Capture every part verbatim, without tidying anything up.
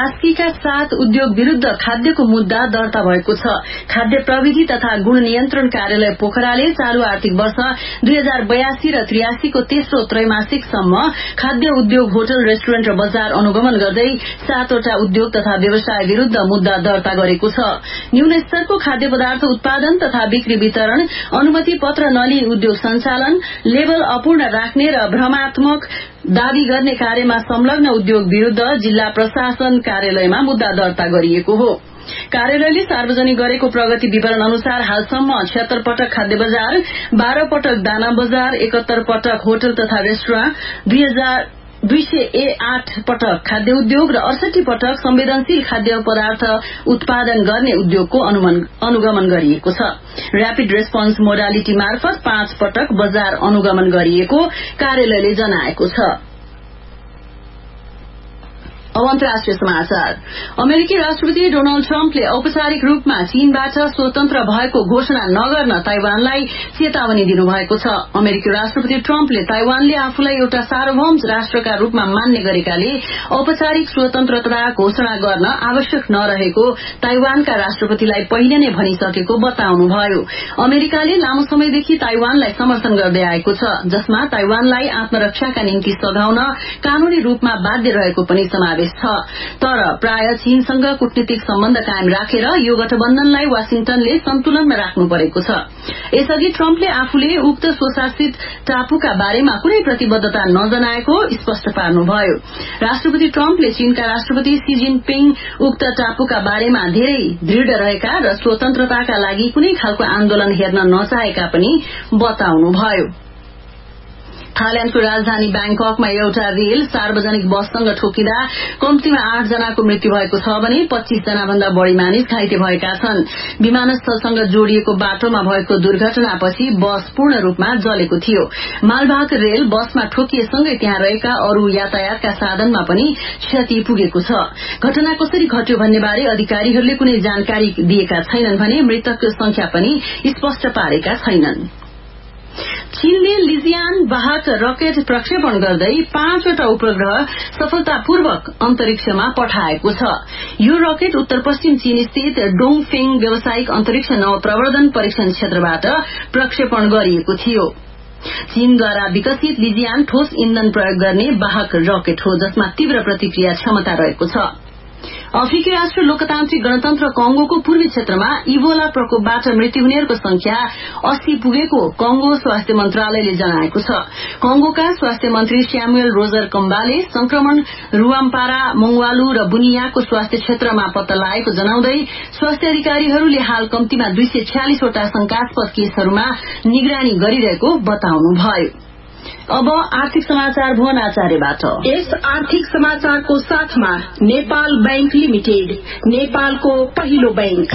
गास्कीका सात उद्योग विरूद्ध खाद्यको मुद्दा दर्ता भएको छ। खाद्य प्रविधि तथा गुण नियन्त्रण कार्यालय पोखराले चालू आर्थिक वर्ष दुई हजार बयासी र त्रियासीको तेस्रो त्रैमासिकसम्म खाद्य उद्योग, होटल, रेस्टुरेन्ट र बजार अनुगमन गर्दै सातवटा उद्योग तथा व्यवसाय विरूद्ध मुद्दा दर्ता गरेको छ। न्यून स्तरको खाद्य पदार्थ उत्पादन तथा बिक्री वितरण, अनुमति पत्र नलिई उद्योग सञ्चालन, लेबल अपूर्ण राख्ने र भ्रमात्मक दावी गर्ने कार्यमा संलग्न उद्योग विरूद्ध जिल्ला प्रशासन कार्यालयमा मुद्दा दर्ता गरिएको हो। कार्यालयले सार्वजनिक गरेको प्रगति विवरण अनुसार हालसम्म छिहत्तर पटक खाद्य बजार, बाह्र पटक दाना बजार, एकहत्तर पटक होटल तथा रेस्टुरेन्ट, दुई हजार दुई सय आठ पटक खाद्य उद्योग र अडसठी पटक संवेदनशील खाद्य पदार्थ उत्पादन गर्ने उद्योगको अनुगमन गरिएको छ। र्यापिड रेस्पोन्स मोडालिटी मार्फत पाँच पटक बजार अनुगमन गरिएको कार्यालयले जनाएको छ। अब अन्तर्राष्ट्रिय समाचार। अमेरिकी राष्ट्रपति डोनाल्ड ट्रम्पले औपचारिक रूपमा चीनबाट स्वतन्त्र भएको घोषणा नगर्न ताइवानलाई चेतावनी दिनुभएको छ। अमेरिकी राष्ट्रपति ट्रम्पले ताइवानले आफूलाई एउटा सार्वभौम राष्ट्रका रूपमा मान्ने गरेकाले औपचारिक स्वतन्त्रता घोषणा गर्न आवश्यक नरहेको ताइवानका राष्ट्रपतिलाई पहिले नै भनिसकेको बताउनुभयो। अमेरिकाले लामो समयदेखि ताइवानलाई समर्थन गर्दै आएको छ, जसमा ताइवानलाई आत्मरक्षाका निम्ति सघाउन कानूनी रूपमा बाध्य रहेको पनि समावेश छ। तर प्राय चीनसँग कूटनीतिक सम्बन्ध कायम राखेर यो गठबन्धनलाई वाशिंटनले सन्तुलनमा राख्नु परेको छ। यसअघि ट्रम्पले आफूले उक्त स्वशासित टापुका बारेमा कुनै प्रतिबद्धता नजनाएको स्पष्ट पार्नुभयो। राष्ट्रपति ट्रम्पले चीनका राष्ट्रपति सी जिनपिङ उक्त टापुका बारेमा धेरै दृढ़ रहेका र स्वतन्त्रताका लागि कुनै खालको आन्दोलन हेर्न नचाहेका पनि बताउनुभयो। थाइल्याण्डको राजधानी ब्याङककमा एउटा रेल सार्वजनिक बससँग ठोकिँदा कम्तीमा आठ जनाको मृत्यु भएको छ भने पच्चीस जना भन्दा बढ़ी मानिस घाइते भएका छन्। विमानस्थलसँग जोडिएको बाटोमा भएको दुर्घटनापछि बस पूर्ण रूपमा जलेको थियो। मालवाहक रेल बसमा ठोकिएसँगै त्यहाँ रहेका अरू यातायातका साधनमा पनि क्षति पुगेको छ। घटना कसरी घट्यो भन्ने बारे अधिकारीहरूले कुनै जानकारी दिएका छैनन् भने मृतकको संख्या पनि स्पष्ट पारेका छैनन्। चीनले लिजियान वाहक रकेट प्रक्षेपण गर्दै पाँचवटा उपग्रह सफलतापूर्वक अन्तरिक्षमा पठाएको छ। यो रकेट उत्तर पश्चिम चीन स्थित डोङफेङ व्यावसायिक अन्तरिक्ष नवप्रवर्धन परीक्षण क्षेत्रबाट प्रक्षेपण गरिएको थियो। चीनद्वारा विकसित लिजियान ठोस इन्धन प्रयोग गर्ने वाहक रकेट हो, जसमा तीव्र प्रतिक्रिया क्षमता रहेको छ। अफ्रिकी राष्ट्र लोकतान्त्रिक गणतन्त्र कंगोको पूर्वी क्षेत्रमा इबोला प्रकोपबाट मृत्यु हुनेहरूको संख्या अस्सी पुगेको कंगो स्वास्थ्य मन्त्रालयले जनाएको छ। कंगोका स्वास्थ्य मन्त्री स्यामुएल रोजर कम्बाले संक्रमण रुवाम्पारा, मंगवालु र बुनियाको स्वास्थ्य क्षेत्रमा पत्ता लागेको जनाउँदै स्वास्थ्य अधिकारीहरूले हाल कम्तीमा दुई सय छ्यालिसवटा शंकास्पद केसहरूमा निगरानी गरिरहेको बताउनुभयो। अब आर्थिक समाचार भुवन आचार्यबाट। यस आर्थिक समाचारको साथमा नेपाल बैंक लिमिटेड, नेपालको पहिलो बैंक।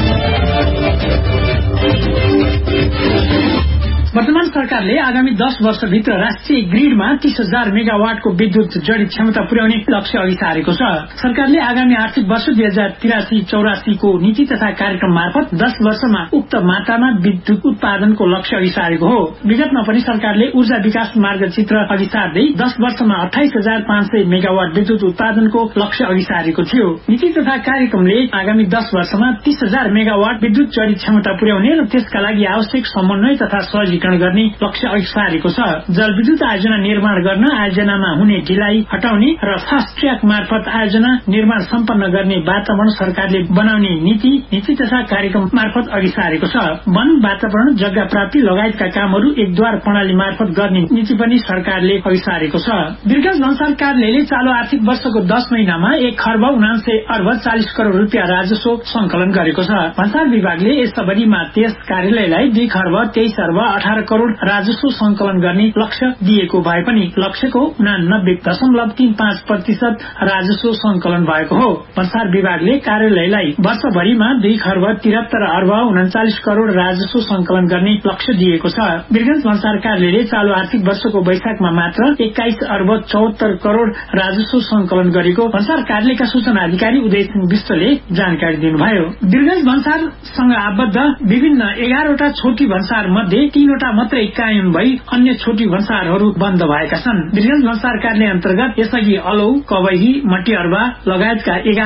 वर्तमान सरकारले आगामी दस वर्षभित्र राष्ट्रिय ग्रिडमा तीस हजार मेगावाटको विद्युत जडित क्षमता पुर्याउने लक्ष्य अघि सारेको छ। सरकारले आगामी आर्थिक वर्ष दुई हजार तिरासी चौरासीको नीति तथा कार्यक्रम मार्फत दस वर्षमा उक्त मात्रामा विद्युत उत्पादनको लक्ष्य अघि सारेको हो। विगतमा पनि सरकारले ऊर्जा विकास मार्गचित्र अघि सार्दै दस वर्षमा अठाइस हजार पाँच सय मेगावाट विद्युत उत्पादनको लक्ष्य अघि सारेको थियो। नीति तथा कार्यक्रमले आगामी दस वर्षमा तीस हजार मेगावाट विद्युत जडित क्षमता पुर्याउने र त्यसका लागि आवश्यक समन्वय तथा सहजीकरण गर्ने लक्ष्य अघि सारेको छ। जलविद्युत आयोजना निर्माण गर्न आयोजनामा हुने ढिलाइ हटाउने र फास्ट ट्र्याक मार्फत आयोजना निर्माण सम्पन्न गर्ने वातावरण सरकारले बनाउने नीति नीति तथा कार्यक्रम मार्फत अघि सारेको छ। वन, वातावरण, जग्गा प्राप्ति लगायतका कामहरू एकद्वार प्रणाली मार्फत गर्ने नीति पनि सरकारले अघि सारेको छ। विकास भन्सार कार्यालयले चालू आर्थिक वर्षको दस महिनामा एक खर्ब उनान्सय अर्ब चालिस करोड़ रूपियाँ राजस्व संकलन गरेको छ। भन्सार विभागले यस अवधिमा त्यस कार्यालयलाई दुई खर्ब तेइस अर्ब अठार करोड़ राजस्व संकलन गर्ने लक्ष्य दिएको भए पनि लक्ष्यको उनानब्बे दशमलव तीन पाँच प्रतिशत राजस्व संकलन भएको हो। भन्सार विभागले कार्यालयलाई वर्षभरिमा दुई खर्ब तिहत्तर अर्ब उनाचालिस करोड़ राजस्व संकलन गर्ने लक्ष्य दिएको छ। वीरगंज भन्सार कार्यालयले चालू आर्थिक वर्षको वैशाखमा मात्र एक्काइस अर्ब चौहत्तर करोड़ राजस्व संकलन गरेको भन्सार कार्यालयका सूचना अधिकारी उदय सिंह विष्टले जानकारी दिनुभयो। वीरगंज भन्सारसँग आबद्ध विभिन्न एघारवटा छोटी भन्सार मध्ये तीनवटा मात्रै कायम भई अन्य छोटी भन्सारहरू बन्द भएका छन्। वीरगंज भन्सार कार्यालय अन्तर्गत यसअघि अलौ, कवही, मटिअर्बा लगायतका